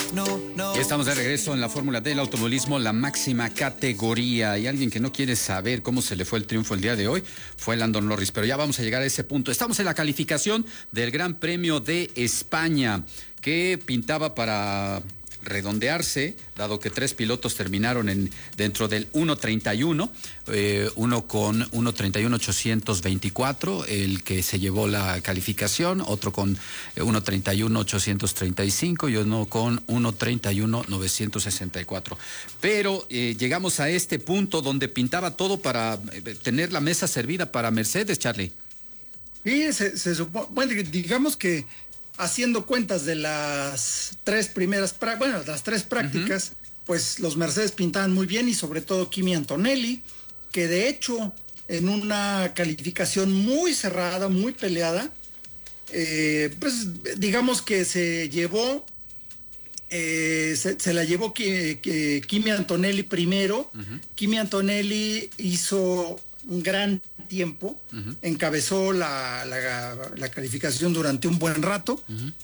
Ya estamos de regreso en la Fórmula del automovilismo, la máxima categoría. Y alguien que no quiere saber cómo se le fue el triunfo el día de hoy fue Lando Norris, pero ya vamos a llegar a ese punto. Estamos en la calificación del Gran Premio de España, que pintaba para redondearse, dado que 3 pilotos terminaron dentro del 1.31, uno con 1.31.824, el que se llevó la calificación, otro con 1.31.835 y uno con 1.31.964. Pero llegamos a este punto donde pintaba todo para tener la mesa servida para Mercedes, Charlie. Sí, se supone, bueno, digamos que haciendo cuentas de las 3 primeras, las 3 prácticas, pues los Mercedes pintaban muy bien y sobre todo Kimi Antonelli, que de hecho en una calificación muy cerrada, muy peleada, pues digamos que se llevó, se la llevó Kimi Antonelli primero. Kimi Antonelli hizo un gran tiempo, encabezó la calificación durante un buen rato.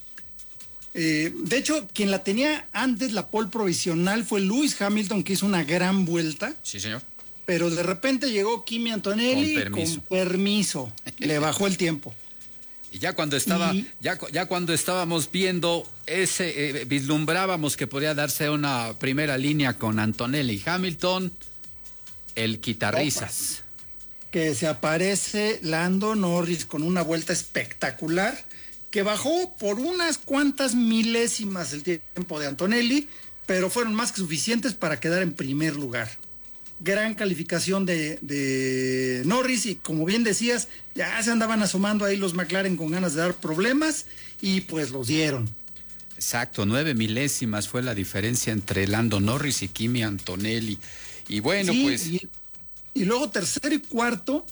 De hecho, quien la tenía antes, la pole provisional, fue Lewis Hamilton, que hizo una gran vuelta. Sí, señor. Pero de repente llegó Kimi Antonelli con permiso. Le bajó el tiempo. Y ya cuando ya cuando estábamos viendo vislumbrábamos que podría darse una primera línea con Antonelli y Hamilton, el quitarrisas. Que se aparece Lando Norris con una vuelta espectacular, que bajó por unas cuantas milésimas el tiempo de Antonelli, pero fueron más que suficientes para quedar en primer lugar. Gran calificación de Norris, y como bien decías, ya se andaban asomando ahí los McLaren con ganas de dar problemas, y pues los dieron. Exacto, 9 milésimas fue la diferencia entre Lando Norris y Kimi Antonelli. Y bueno, sí, pues... Y luego tercero y cuarto,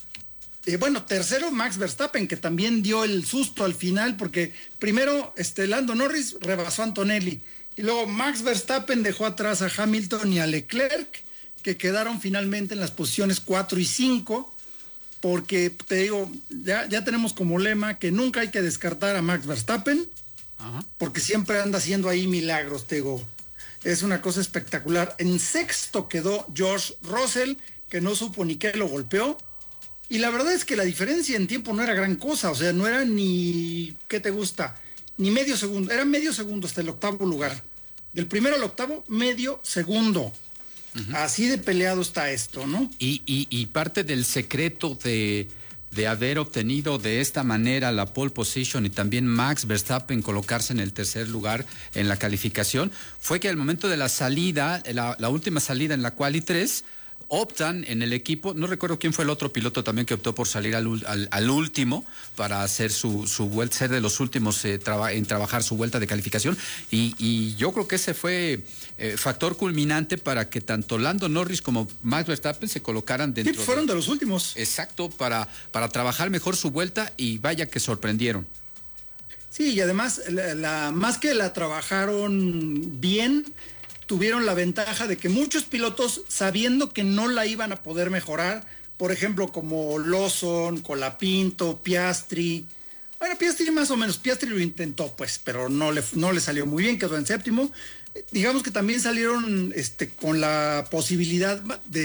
tercero Max Verstappen, que también dio el susto al final, porque primero Lando Norris rebasó a Antonelli, y luego Max Verstappen dejó atrás a Hamilton y a Leclerc, que quedaron finalmente en las posiciones 4 y 5, porque te digo, ya tenemos como lema que nunca hay que descartar a Max Verstappen, porque siempre anda haciendo ahí milagros, te digo. Es una cosa espectacular. En sexto quedó George Russell, que no supo ni qué lo golpeó. Y la verdad es que la diferencia en tiempo no era gran cosa. O sea, no era ni, ¿qué te gusta? Ni medio segundo. Era medio segundo hasta el octavo lugar. Del primero al octavo, medio segundo. Así de peleado está esto, ¿no? Y parte del secreto de haber obtenido de esta manera la pole position y también Max Verstappen colocarse en el tercer lugar en la calificación fue que al momento de la salida, la última salida en la quali 3, optan en el equipo, no recuerdo quién fue el otro piloto también que optó por salir al último para hacer su vuelta, ser de los últimos en trabajar su vuelta de calificación, y yo creo que ese fue factor culminante para que tanto Lando Norris como Max Verstappen se colocaran dentro. Sí, fueron de los últimos. Exacto, para trabajar mejor su vuelta, y vaya que sorprendieron. Sí, y además, más que la trabajaron bien, tuvieron la ventaja de que muchos pilotos, sabiendo que no la iban a poder mejorar, por ejemplo, como Lawson, Colapinto, Piastri. Bueno, Piastri más o menos, Piastri lo intentó, pues, pero no le salió muy bien, quedó en séptimo. Digamos que también salieron con la posibilidad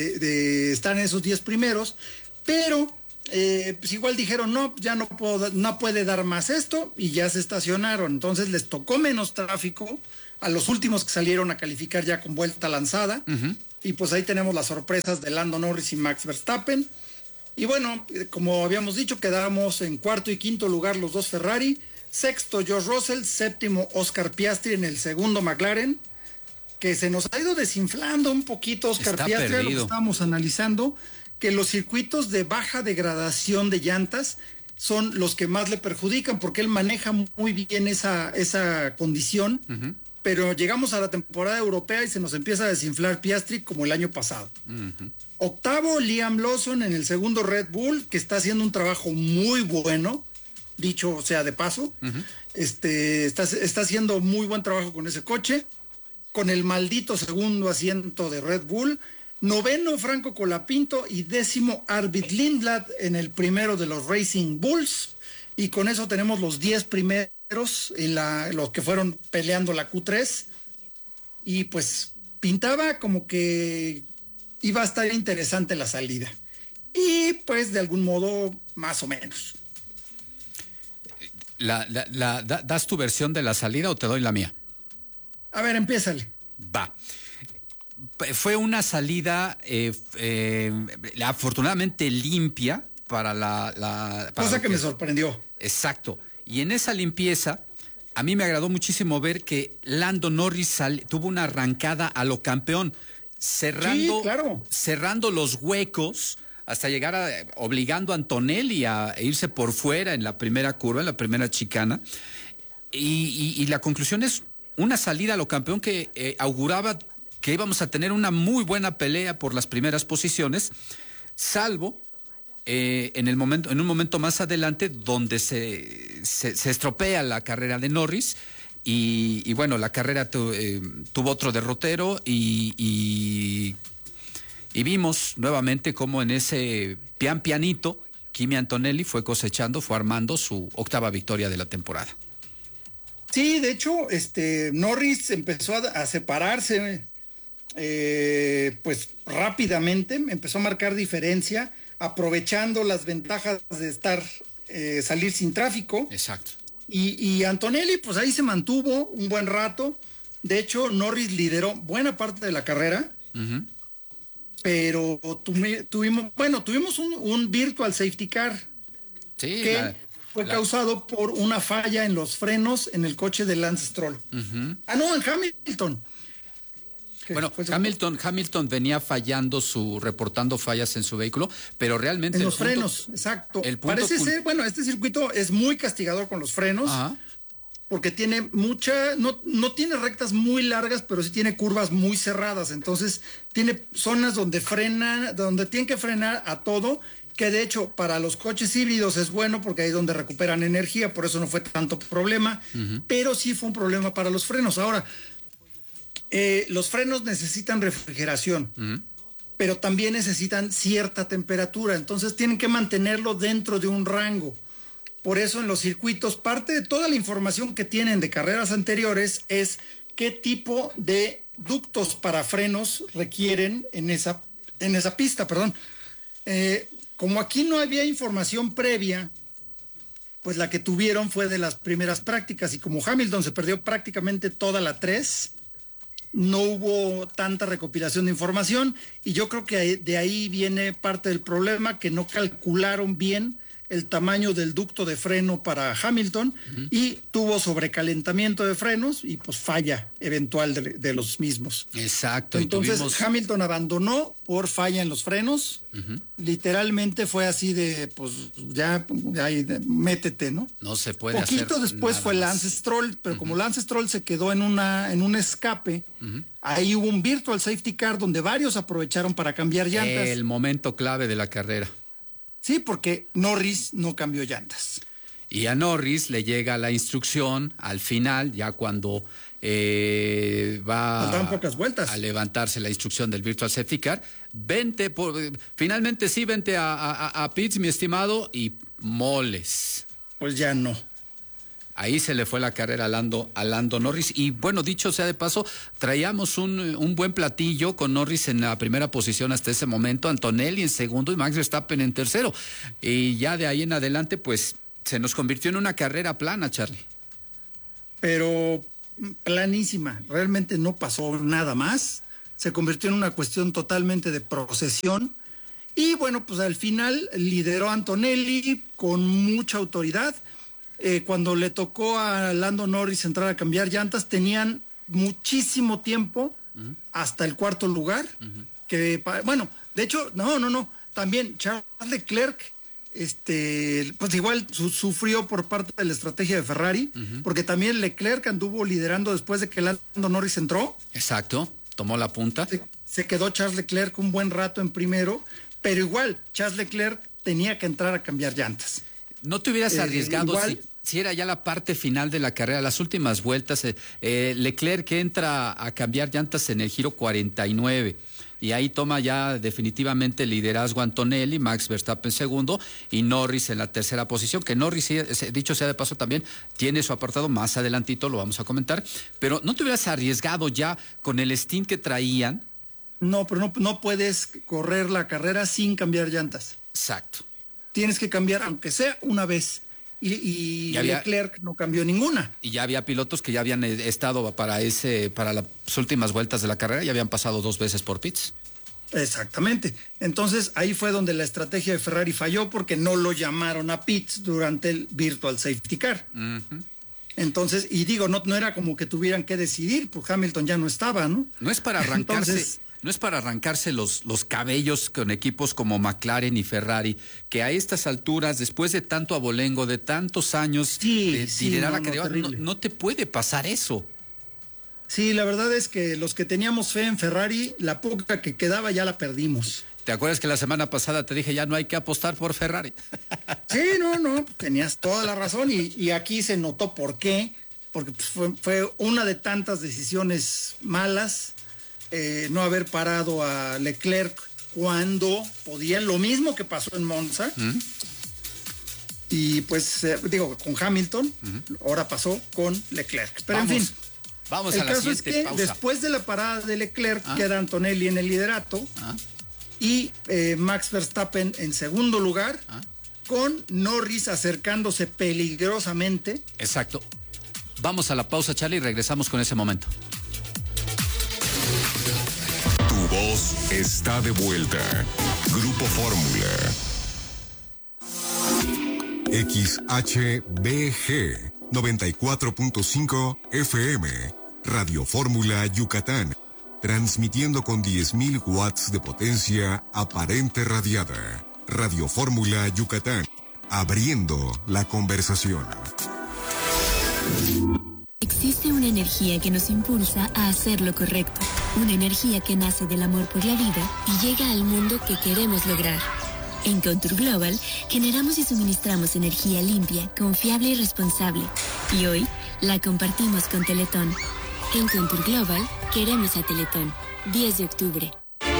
de estar en esos 10 primeros, pero pues igual dijeron, no, ya no puede dar más esto, y ya se estacionaron. Entonces les tocó menos tráfico a los últimos que salieron a calificar ya con vuelta lanzada. Y pues ahí tenemos las sorpresas de Lando Norris y Max Verstappen. Y bueno, como habíamos dicho, quedamos en cuarto y quinto lugar los dos Ferrari, sexto George Russell, séptimo Oscar Piastri en el segundo McLaren, que se nos ha ido desinflando un poquito Oscar Piastri, lo que estábamos analizando, que los circuitos de baja degradación de llantas son los que más le perjudican, porque él maneja muy bien esa condición. Pero llegamos a la temporada europea y se nos empieza a desinflar Piastri como el año pasado. Octavo, Liam Lawson en el segundo Red Bull, que está haciendo un trabajo muy bueno, dicho sea de paso. Está haciendo muy buen trabajo con ese coche, con el maldito segundo asiento de Red Bull. Noveno, Franco Colapinto, y décimo, Arvid Lindblad en el primero de los Racing Bulls. Y con eso tenemos los 10 primeros terceros y los que fueron peleando la Q3, y pues pintaba como que iba a estar interesante la salida. Y pues de algún modo, más o menos. ¿Das tu versión de la salida o te doy la mía? A ver, empiézale. Va. Fue una salida afortunadamente limpia para cosa que me sorprendió. Exacto. Y en esa limpieza, a mí me agradó muchísimo ver que Lando Norris tuvo una arrancada a lo campeón, cerrando, sí, claro, cerrando los huecos hasta llegar obligando a Antonelli a irse por fuera en la primera curva, en la primera chicana. Y la conclusión es una salida a lo campeón que auguraba que íbamos a tener una muy buena pelea por las primeras posiciones, salvo en un momento más adelante donde se estropea la carrera de Norris y bueno, la carrera tuvo otro derrotero y vimos nuevamente cómo en ese pianito Kimi Antonelli fue armando su octava victoria de la temporada. Sí, de hecho, Norris empezó a separarse pues rápidamente, empezó a marcar diferencia, aprovechando las ventajas de salir sin tráfico. Exacto. Y Antonelli, pues ahí se mantuvo un buen rato. De hecho, Norris lideró buena parte de la carrera. Uh-huh. Pero tuvimos un virtual safety car. Sí, que fue causado por una falla en los frenos en el coche de Lance Stroll. Uh-huh. No, en Hamilton. Bueno, Hamilton venía reportando fallas en su vehículo, pero realmente... En los frenos, exacto. Parece ser, este circuito es muy castigador con los frenos, uh-huh, porque tiene no tiene rectas muy largas, pero sí tiene curvas muy cerradas, entonces tiene zonas donde tienen que frenar a todo, que de hecho para los coches híbridos es bueno porque ahí es donde recuperan energía, por eso no fue tanto problema, uh-huh, pero sí fue un problema para los frenos. Ahora, los frenos necesitan refrigeración, uh-huh, pero también necesitan cierta temperatura, entonces tienen que mantenerlo dentro de un rango. Por eso en los circuitos, parte de toda la información que tienen de carreras anteriores es qué tipo de ductos para frenos requieren en esa pista, perdón. Como aquí no había información previa, pues la que tuvieron fue de las primeras prácticas, y como Hamilton se perdió prácticamente toda la 3, no hubo tanta recopilación de información, y yo creo que de ahí viene parte del problema, que no calcularon bien el tamaño del ducto de freno para Hamilton, uh-huh, y tuvo sobrecalentamiento de frenos y pues falla eventual de los mismos. Exacto. Entonces Hamilton abandonó por falla en los frenos, uh-huh, literalmente fue así de pues ya métete, ¿no? No se puede hacer. Poquito después fue Lance Stroll, pero uh-huh, como Lance Stroll se quedó en un escape, uh-huh, ahí hubo un virtual safety car donde varios aprovecharon para cambiar llantas. El momento clave de la carrera. Sí, porque Norris no cambió llantas. Y a Norris le llega la instrucción al final, ya cuando faltaban pocas vueltas, a levantarse la instrucción del Virtual Safety Car. Finalmente sí, vente a pits, mi estimado, y moles. Pues ya no. Ahí se le fue la carrera a Lando Norris. Y bueno, dicho sea de paso, traíamos un buen platillo con Norris en la primera posición hasta ese momento, Antonelli en segundo y Max Verstappen en tercero. Y ya de ahí en adelante, pues, se nos convirtió en una carrera plana, Charlie. Pero planísima. Realmente no pasó nada más. Se convirtió en una cuestión totalmente de procesión. Y bueno, pues al final lideró Antonelli con mucha autoridad. Cuando le tocó a Lando Norris entrar a cambiar llantas, tenían muchísimo tiempo, uh-huh, hasta el cuarto lugar, uh-huh, de hecho, no, también Charles Leclerc, pues igual sufrió por parte de la estrategia de Ferrari, uh-huh, porque también Leclerc anduvo liderando después de que Lando Norris entró. Exacto, tomó la punta. Se quedó Charles Leclerc un buen rato en primero, pero igual Charles Leclerc tenía que entrar a cambiar llantas. ¿No te hubieras arriesgado Sí, era ya la parte final de la carrera, las últimas vueltas. Leclerc entra a cambiar llantas en el giro 49 y ahí toma ya definitivamente el liderazgo Antonelli, Max Verstappen segundo y Norris en la tercera posición, que Norris, dicho sea de paso, también tiene su apartado más adelantito, lo vamos a comentar, pero ¿no te hubieras arriesgado ya con el stint que traían? No, pero no puedes correr la carrera sin cambiar llantas. Exacto. Tienes que cambiar, aunque sea una vez. Y Leclerc no cambió ninguna. Y ya había pilotos que ya habían estado para las últimas vueltas de la carrera, ya habían pasado 2 veces por pits. Exactamente. Entonces ahí fue donde la estrategia de Ferrari falló porque no lo llamaron a pits durante el Virtual Safety Car. Uh-huh. Entonces, y digo, no era como que tuvieran que decidir, pues Hamilton ya no estaba, ¿no? No es para arrancarse. Entonces, no es para arrancarse los cabellos con equipos como McLaren y Ferrari, que a estas alturas, después de tanto abolengo, de tantos años de liderar la carrera, no te puede pasar eso. Sí, la verdad es que los que teníamos fe en Ferrari, la poca que quedaba ya la perdimos. ¿Te acuerdas que la semana pasada te dije ya no hay que apostar por Ferrari? Sí, no, tenías toda la razón y aquí se notó por qué, porque fue una de tantas decisiones malas. No haber parado a Leclerc cuando podía, lo mismo que pasó en Monza. Uh-huh. Y pues, con Hamilton, ahora pasó con Leclerc. Pero en fin, vamos a la siguiente pausa. El caso es que después de la parada de Leclerc queda Antonelli en el liderato y Max Verstappen en segundo lugar, con Norris acercándose peligrosamente. Exacto. Vamos a la pausa, Charlie, y regresamos con ese momento. Tu voz está de vuelta. Grupo Fórmula. XHBG 94.5 FM. Radio Fórmula Yucatán. Transmitiendo con 10.000 watts de potencia aparente radiada. Radio Fórmula Yucatán. Abriendo la conversación. Existe una energía que nos impulsa a hacer lo correcto. Una energía que nace del amor por la vida y llega al mundo que queremos lograr. En Contour Global generamos y suministramos energía limpia, confiable y responsable. Y hoy la compartimos con Teletón. En Contour Global queremos a Teletón. 10 de octubre.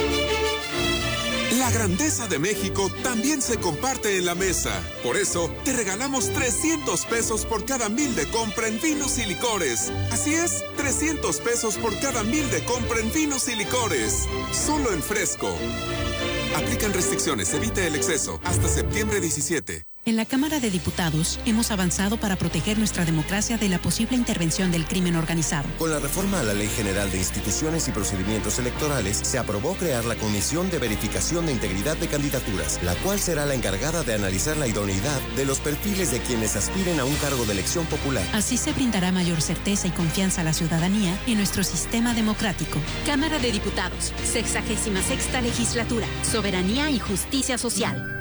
La grandeza de México también se comparte en la mesa. Por eso, te regalamos 300 pesos por cada 1,000 de compra en vinos y licores. Así es, 300 pesos por cada 1,000 de compra en vinos y licores. Solo en Fresco. Aplican restricciones, evita el exceso. Hasta septiembre 17. En la Cámara de Diputados hemos avanzado para proteger nuestra democracia de la posible intervención del crimen organizado. Con la reforma a la Ley General de Instituciones y Procedimientos Electorales, se aprobó crear la Comisión de Verificación de Integridad de Candidaturas, la cual será la encargada de analizar la idoneidad de los perfiles de quienes aspiren a un cargo de elección popular. Así se brindará mayor certeza y confianza a la ciudadanía en nuestro sistema democrático. Cámara de Diputados, 66ª Legislatura, Soberanía y Justicia Social.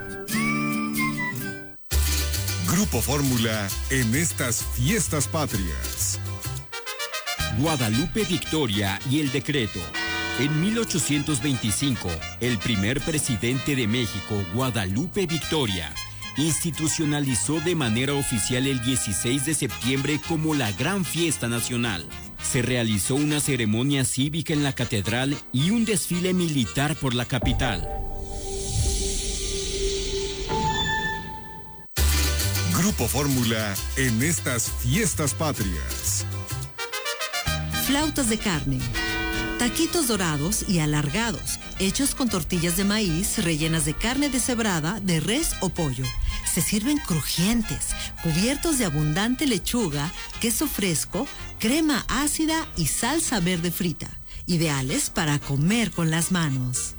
Grupo Fórmula en estas fiestas patrias. Guadalupe Victoria y el decreto. En 1825, el primer presidente de México, Guadalupe Victoria, institucionalizó de manera oficial el 16 de septiembre como la gran fiesta nacional. Se realizó una ceremonia cívica en la catedral y un desfile militar por la capital. Grupo Fórmula en estas fiestas patrias. Flautas de carne, taquitos dorados y alargados, hechos con tortillas de maíz rellenas de carne deshebrada, de res o pollo. Se sirven crujientes, cubiertos de abundante lechuga, queso fresco, crema ácida y salsa verde frita. Ideales para comer con las manos.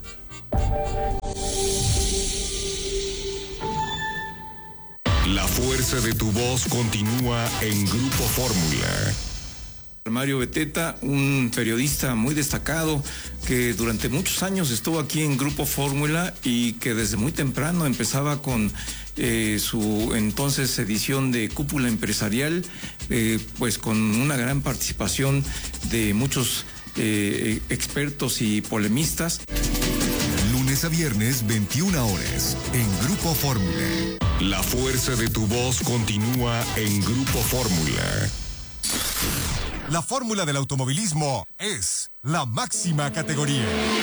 La fuerza de tu voz continúa en Grupo Fórmula. Mario Beteta, un periodista muy destacado que durante muchos años estuvo aquí en Grupo Fórmula y que desde muy temprano empezaba con su entonces edición de Cúpula Empresarial, pues con una gran participación de muchos expertos y polemistas. Lunes lunes a viernes, 21 horas, en Grupo Fórmula. La fuerza de tu voz continúa en Grupo Fórmula. La fórmula del automovilismo es la máxima categoría.